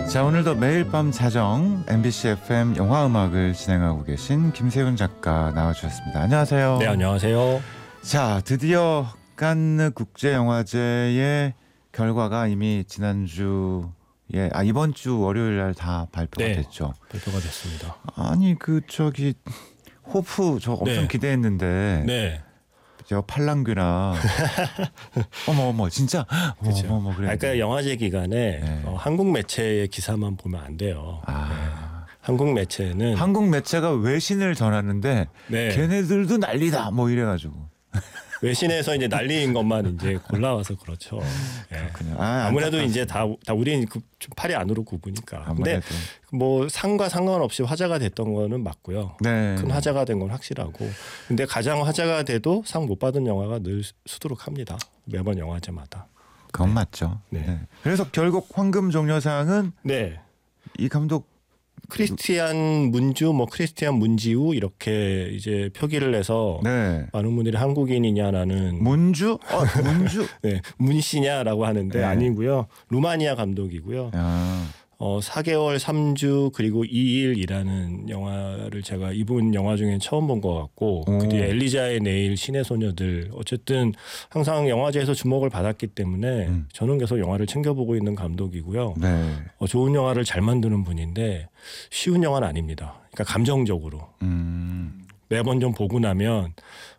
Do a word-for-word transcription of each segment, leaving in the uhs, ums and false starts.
자, 오늘도 매일 밤 자정 엠비씨 에프엠 영화음악을 진행하고 계신 김세훈 작가 나와주셨습니다. 안녕하세요. 네, 안녕하세요. 자, 드디어 칸느 국제영화제의 결과가 이미 지난주에 아 이번 주 월요일 날 다 발표가 네, 됐죠. 발표가 됐습니다. 아니 그 저기 호프 저 엄청 네. 기대했는데 네. 저 팔랑귀나 어머 어머 진짜 그렇죠. 어머 어머 그래. 그러니까 영화제 기간에 네. 어, 한국 매체의 기사만 보면 안 돼요. 아. 네. 한국 매체는 한국 매체가 외신을 전하는데 네. 걔네들도 난리다 뭐 이래가지고. 외신에서 이제 날린 것만 이제 골라와서 그렇죠. 네. 그냥 아, 아무래도 안타깝습니다. 이제 다, 다 우리는 그 좀 팔이 안으로 굽으니까. 근데 아무래도. 뭐 상과 상관없이 화제가 됐던 거는 맞고요. 네. 큰 화제가 된 건 확실하고. 근데 가장 화제가 돼도 상 못 받은 영화가 늘 수두룩합니다. 매번 영화제마다. 그건 맞죠. 네. 네. 그래서 결국 황금종려상은 네. 이 감독 크리스티안 문주, 뭐 크리스티안 문지우 이렇게 이제 표기를 해서 네. 많은 분들이 한국인이냐라는 문주? 어, 문주? 네, 문씨냐라고 하는데 네. 아니고요. 루마니아 감독이고요. 야. 어, 사 개월 삼 주 그리고 이 일이라는 영화를 제가 이분 영화 중에 처음 본 것 같고 오. 그 뒤에 엘리자의 내일, 신의 소녀들 어쨌든 항상 영화제에서 주목을 받았기 때문에 음. 저는 계속 영화를 챙겨보고 있는 감독이고요. 네. 어, 좋은 영화를 잘 만드는 분인데 쉬운 영화는 아닙니다. 그러니까 감정적으로 음. 매번 좀 보고 나면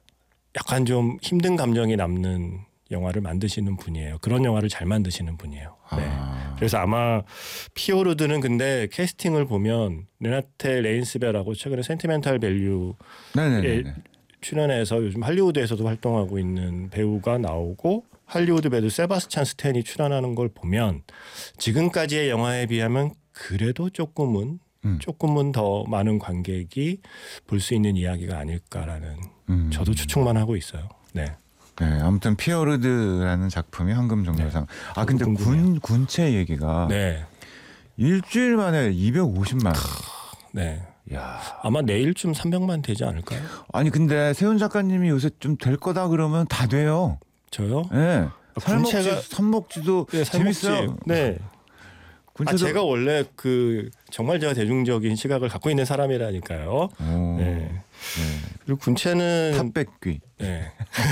약간 좀 힘든 감정이 남는 영화를 만드시는 분이에요. 그런 영화를 잘 만드시는 분이에요. 네. 아. 그래서 아마 피오르드는 근데 캐스팅을 보면 르나테 레인스베라고 최근에 센티멘탈 밸류에 네네네. 출연해서 요즘 할리우드에서도 활동하고 있는 배우가 나오고 할리우드 배우 세바스찬 스탠이 출연하는 걸 보면 지금까지의 영화에 비하면 그래도 조금은 음. 조금은 더 많은 관객이 볼 수 있는 이야기가 아닐까라는 음. 저도 추측만 하고 있어요. 네. 네, 아무튼 피어르드라는 작품이 황금종려상. 네. 아 근데 군 궁금해요. 군체 얘기가 네. 일주일 만에 이백오십만. 네. 야. 아마 내일쯤 삼백만 되지 않을까요? 아니 근데 세훈 작가님이 요새 좀 될 거다 그러면 다 돼요. 저요? 네. 살목지, 군체가- 삼목지도 네, 살목지. 재밌어요. 네. 아, 군체도. 제가 원래 그 정말 제가 대중적인 시각을 갖고 있는 사람이라니까요. 오, 네. 네. 그리고 군체는 탑백귀. 네.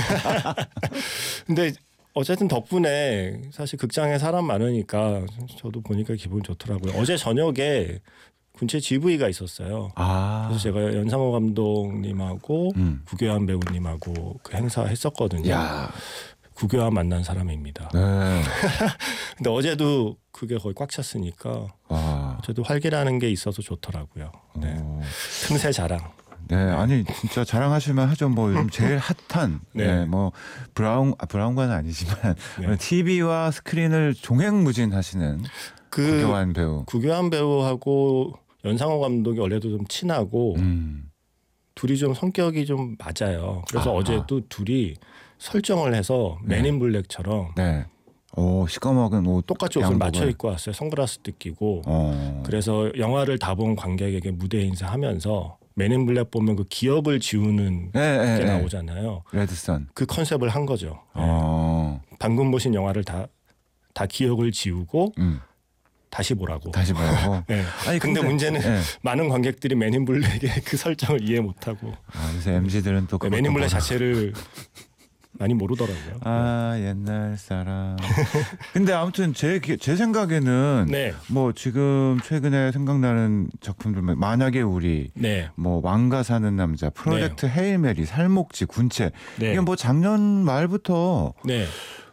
근데 어쨌든 덕분에 사실 극장에 사람 많으니까 저도 보니까 기분 좋더라고요. 어제 저녁에 군체 지브이가 있었어요. 아. 그래서 제가 연상호 감독님하고 음. 구교환 배우님하고 그 행사 했었거든요. 야. 구교환 만난 사람입니다. 네. 근데 어제도 그게 거의 꽉 찼으니까 와. 저도 활기라는 게 있어서 좋더라고요. 네. 오. 틈새 자랑. 네, 아니 진짜 자랑하실만 하죠. 뭐 요즘 제일 핫한 네, 네. 뭐 브라운 아, 브라운관은 아니지만 네. 티비와 스크린을 종횡무진하시는 그 구교환 배우. 구교환 배우하고 연상호 감독이 원래도 좀 친하고 음. 둘이 좀 성격이 좀 맞아요. 그래서 아. 어제도 둘이 설정을 해서 네. 맨인 블랙처럼 네. 오 시꺼먼 옷 똑같이 옷을 양복을. 맞춰 입고 왔어요. 선글라스도 끼고. 어. 그래서 영화를 다 본 관객에게 무대 인사하면서 맨인 블랙 보면 그 기업을 지우는 네, 네, 게 네. 나오잖아요. 레드선. 그 컨셉을 한 거죠. 네. 어. 방금 보신 영화를 다, 다 기억을 지우고 음. 다시 보라고. 다시 봐요. 네. 아니 근데 문제는 네. 많은 관객들이 맨인 블랙의 그 설정을 이해 못하고 아, 요새 엠지들은 또 네, 맨인 블랙 그것도 자체를 많이 모르더라고요. 아 옛날 사람. 근데 아무튼 제 제 생각에는 네, 뭐 지금 최근에 생각나는 작품들 만약에 우리 네, 뭐 왕가 사는 남자, 프로젝트 헤일 메리, 살목지, 군체 네, 이게 뭐 작년 말부터 네,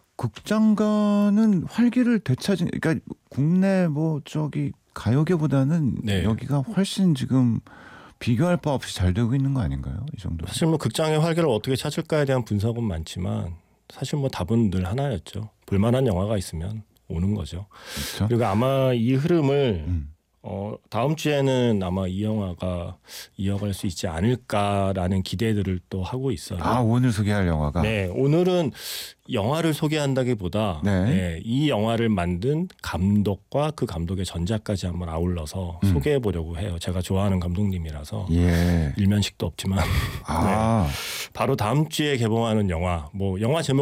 극장가는 활기를 되찾은. 그러니까 국내 뭐 저기 가요계보다는 네. 여기가 훨씬 지금 비교할 바 없이 잘 되고 있는 거 아닌가요? 이 정도. 사실 뭐 극장의 활기를 어떻게 찾을까에 대한 분석은 많지만 사실 뭐 답은 늘 하나였죠. 볼만한 영화가 있으면 오는 거죠. 그렇죠? 그리고 아마 이 흐름을 음. 어, 다음 주에는 아마 이 영화가 이어갈 수 있지 않을까라는 기대들을 또 하고 있어요. 아 오늘 소개할 영화가. 네, 오늘은 영화를 소개한다기보다 네. 네, 이 영화를 만든 감독과 그 감독의 전작까지 한번 아울러서 음. 소개해 보려고 해요. 제가 좋아하는 감독님이라서 예. 일면식도 없지만 아. 바로 다음 주에 개봉하는 영화, 뭐 영화 제목